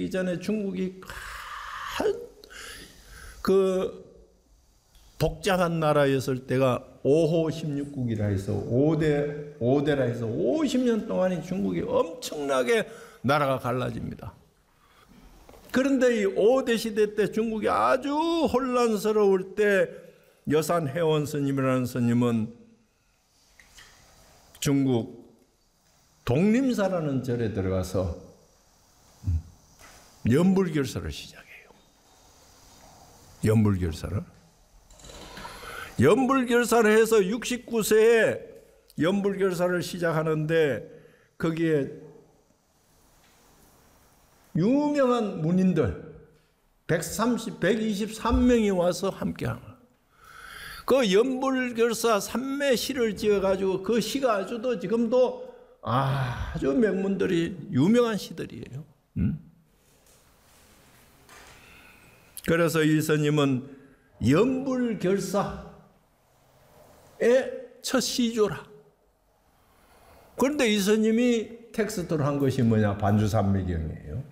되기 전에 중국이 그 복잡한 나라였을 때가 5호 16국이라 해서 5대라 해서 50년 동안이 중국이 엄청나게 나라가 갈라집니다. 그런데 이 5대 시대 때 중국이 아주 혼란스러울 때 여산 해원 스님이라는 스님은 중국 독림사라는 절에 들어가서 연불결사를 시작해요. 연불결사를 해서 69세에 연불결사를 시작하는데 거기에 유명한 문인들 123명이 와서 함께하는 거예요. 그 연불결사 삼매시를 지어가지고 그 시가 아주도 지금도 아주 명문들이 유명한 시들이에요. 그래서 이 스님은 연불결사의 첫 시조라. 그런데 이 스님이 텍스트로 한 것이 뭐냐? 반주산매경이에요.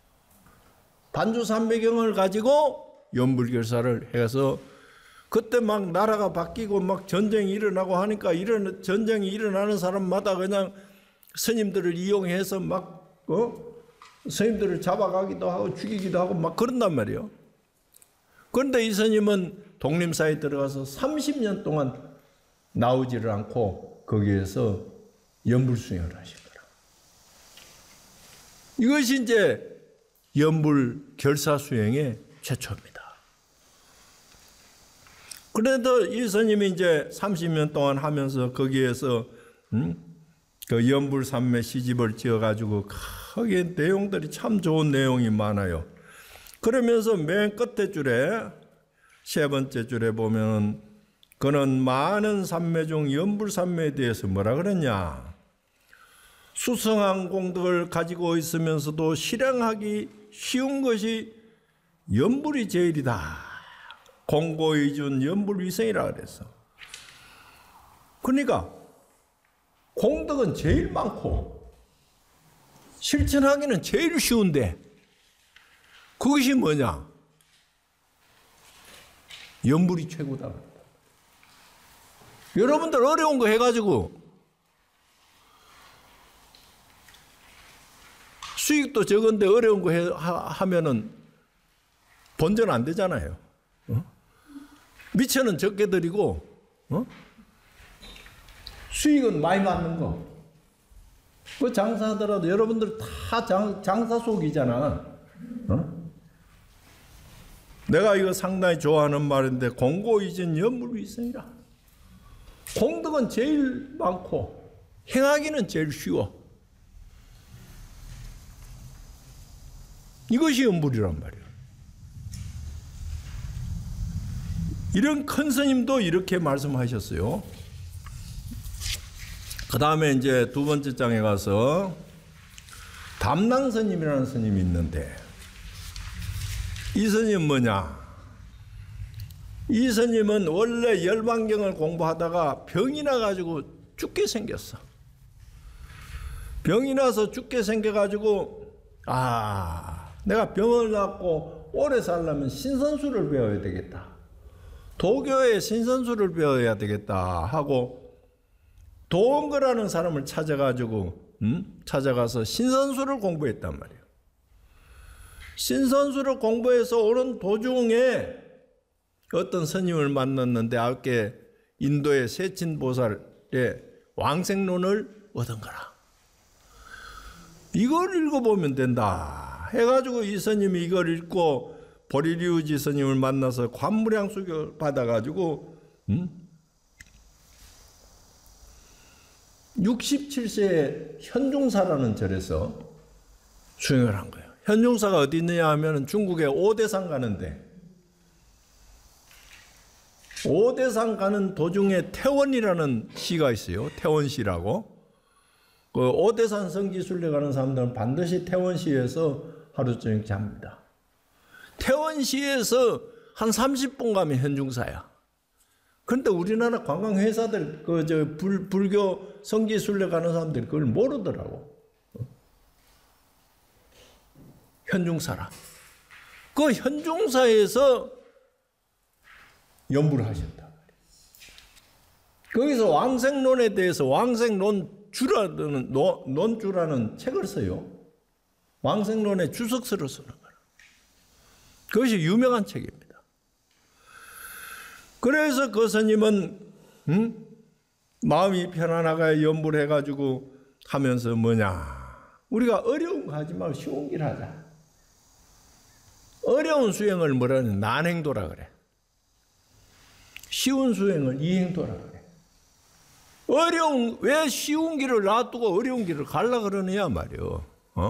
반주산매경을 가지고 연불결사를 해서 그때 막 나라가 바뀌고 막 전쟁이 일어나고 하니까 전쟁이 일어나는 사람마다 그냥 스님들을 이용해서 막 스님들을 잡아가기도 하고 죽이기도 하고 막 그런단 말이에요. 그런데 이 스님은 독림사에 들어가서 30년 동안 나오지를 않고 거기에서 연불수행을 하신 거라. 이것이 이제 연불결사수행의 최초입니다. 그래도 이 스님이 이제 30년 동안 하면서 거기에서 그 연불산매 시집을 지어가지고 거기에 내용들이 참 좋은 내용이 많아요. 그러면서 맨 끝에 줄에 세 번째 줄에 보면 그는 많은 산매 중 연불산매에 대해서 뭐라 그랬냐? 수성한 공덕을 가지고 있으면서도 실행하기 쉬운 것이 연불이 제일이다. 공고의준 연불위생이라 그랬어. 그러니까 공덕은 제일 많고 실천하기는 제일 쉬운데 그것이 뭐냐? 연불이 최고다. 여러분들 어려운 거 해가지고 수익도 적은데 어려운 거 하면은 본전 안 되잖아요. 미천은 적게 드리고 수익은 많이 받는 거. 그 장사하더라도 여러분들 다 장사 속이잖아. 내가 이거 상당히 좋아하는 말인데 공고이진 연불위생이라. 공덕은 제일 많고 행하기는 제일 쉬워. 이것이 연불이란 말이에요. 이런 큰 스님도 이렇게 말씀하셨어요. 그 다음에 이제 두 번째 장에 가서 담낭 스님이라는 스님이 있는데 이 스님은 뭐냐? 이 스님은 원래 열반경을 공부하다가 병이 나가지고 죽게 생겼어. 병이 나서 죽게 생겨가지고 내가 병을 낫고 오래 살려면 신선수를 배워야 되겠다. 도교에 신선수를 배워야 되겠다 하고 도원거라는 사람을 찾아가서 신선수를 공부했단 말이에요. 신선수를 공부해서 오는 도중에 어떤 스님을 만났는데 아까 인도의 세친보살의 왕생론을 얻은 거라. 이걸 읽어보면 된다 해가지고 이 스님이 이걸 읽고 보리류지 스님을 만나서 관무량수교를 받아가지고 67세에 현중사라는 절에서 수행을 한 거예요. 현중사가 어디 있느냐 하면 중국의 오대산 가는데 오대산 가는 도중에 태원이라는 시가 있어요. 태원시라고. 그 오대산 성지순례 가는 사람들은 반드시 태원시에서 하루 종일 잡니다. 태원시에서 한 30분 가면 현중사야. 그런데 우리나라 관광회사들, 불교 성지순례 가는 사람들이 그걸 모르더라고. 현중사라. 그 현중사에서 연구를 하셨다. 거기서 왕생론에 대해서 논주라는 책을 써요. 왕생론의 주석서를 쓰는 거예요. 그것이 유명한 책입니다. 그래서 그 스님은 마음이 편안하게 연구를 해가지고 하면서 우리가 어려운 거 하지 말고 쉬운 길 하자. 어려운 수행을 뭐라는 난행도라 그래. 쉬운 수행을 이행도라 그래. 왜 쉬운 길을 놔두고 어려운 길을 가려고 그러느냐 말이요.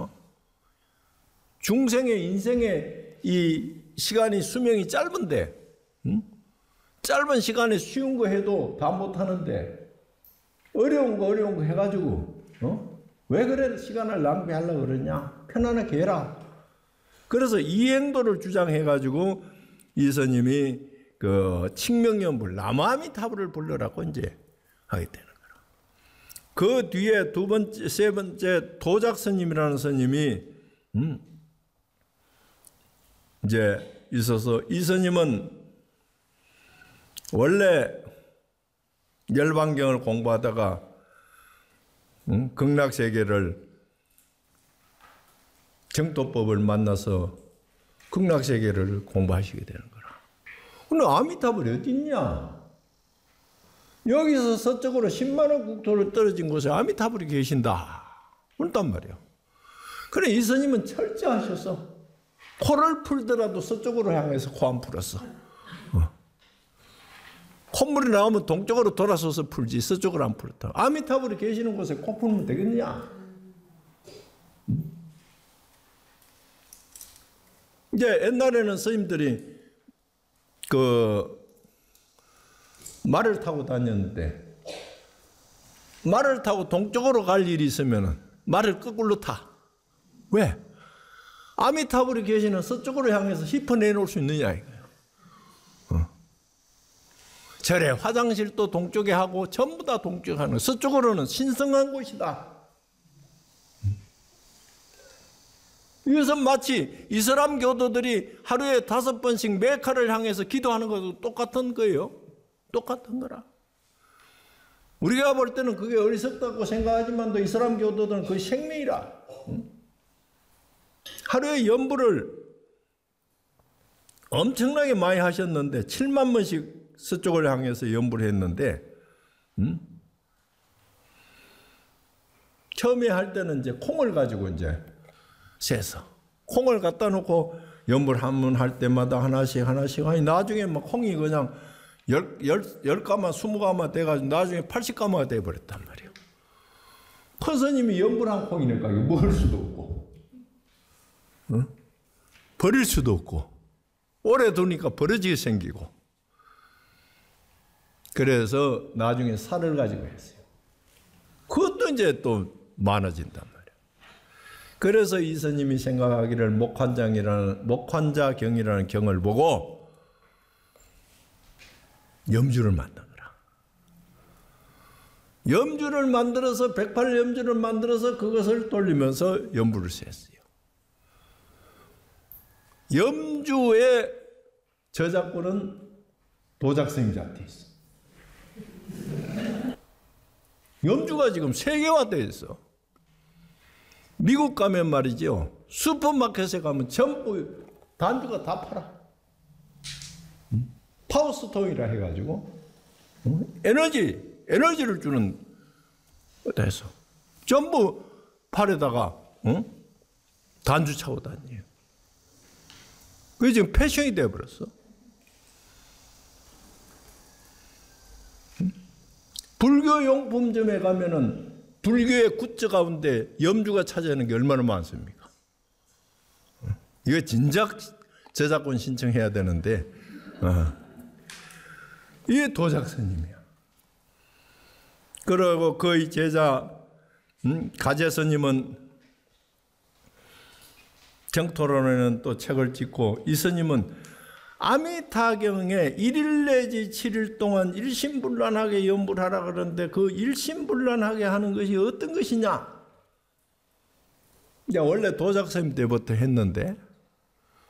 중생의 인생의 이 시간이 수명이 짧은데, 짧은 시간에 쉬운 거 해도 다 못하는데 어려운 거 해가지고 왜 그래 시간을 낭비하려고 그러냐. 편안하게 해라. 그래서 이행도를 주장해가지고 이 스님이 그 칙명연불 나무아미타불을 불러라고 이제 하게 되는 거라. 그 뒤에 세 번째 도작 스님이라는 스님이 이제 있어서 이 스님은 원래 열반경을 공부하다가 극락세계를 정토법을 만나서 극락세계를 공부하시게 되는 거라. 근데 아미타불이 어디 있냐? 여기서 서쪽으로 10만원 국토를 떨어진 곳에 아미타불이 계신다. 그랬단 말이에요. 그래 이 스님은 철저하셔서 코를 풀더라도 서쪽으로 향해서 코 안 풀었어. 콧물이 나오면 동쪽으로 돌아서서 풀지 서쪽으로 안 풀었다. 아미타불이 계시는 곳에 코 풀면 되겠냐? 이제 옛날에는 스님들이 말을 타고 다녔는데 말을 타고 동쪽으로 갈 일이 있으면 말을 거꾸로 타. 왜? 아미타불이 계시는 서쪽으로 향해서 힙어내놓을 수 있느냐 이거예요. 절에 화장실도 동쪽에 하고 전부 다 동쪽에 하는 거예요. 서쪽으로는 신성한 곳이다. 이것은 마치 이슬람 교도들이 하루에 5번씩 메카를 향해서 기도하는 것도 똑같은 거예요. 똑같은 거라. 우리가 볼 때는 그게 어리석다고 생각하지만 이슬람 교도들은 그게 생명이라. 하루에 연부를 엄청나게 많이 하셨는데 7만 번씩 서쪽을 향해서 연부를 했는데 처음에 할 때는 이제 콩을 가지고 이제 세서 콩을 갖다 놓고 연불 한번 할 때마다 하나씩 하니 나중에 막 콩이 그냥 10가마 20가마 돼가지고 나중에 80가마가 돼버렸단 말이에요. 큰 스님이 연불한 콩이니까 이거 먹을 수도 없고 버릴 수도 없고 오래 두니까 버려지게 생기고 그래서 나중에 살을 가지고 했어요. 그것도 이제 또 많아진단 말이에요. 그래서 이 스님이 생각하기를 목환자경이라는 경을 보고 염주를 만드느라. 염주를 만들어서 108염주를 만들어서 그것을 돌리면서 염불을 셌어요. 염주의 저작권은 도작스님한테 있어. 염주가 지금 세계화되어 있어. 미국 가면 말이죠. 슈퍼마켓에 가면 전부 단주가 다 팔아. 파워스톤이라 해가지고 에너지를 주는 데서 전부 팔에다가 단주 차고 다녀요. 그게 지금 패션이 되어버렸어. 불교 용품점에 가면은 불교의 굿즈 가운데 염주가 차지하는 게 얼마나 많습니까? 이거 진작 저작권 신청해야 되는데 이게 도작스님이야. 그리고 그의 제자 가제스님은 정토론에는 또 책을 짓고 이 스님은 아미타경에 1일 내지 7일 동안 일심불란하게 연불을 하라 그러는데 그 일심불란하게 하는 것이 어떤 것이냐? 이제 원래 도작스님 때부터 했는데